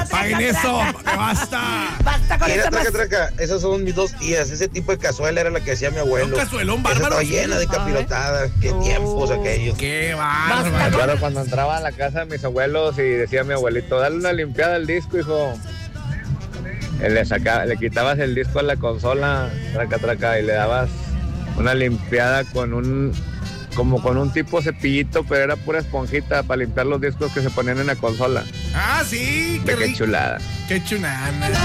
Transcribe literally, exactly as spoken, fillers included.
basta, Paguen traca, eso, traca. que basta. Basta con Mira, esa traca, más. traca, esas son mis dos tías. Ese tipo de cazuela era la que hacía mi abuelo. Un cazuelón Esa bárbaro. estaba llena de capirotada. Qué Oh. tiempos aquellos. Qué Basta bárbaro. Claro, cuando entraba a la casa de mis abuelos y decía mi abuelito, dale una limpiada al disco, hijo. Y Le, saca, le quitabas el disco a la consola, traca, traca, y le dabas una limpiada con un, como con un tipo cepillito, pero era pura esponjita para limpiar los discos que se ponían en la consola. Ah, sí, qué De qué rico. chulada. Qué chunana.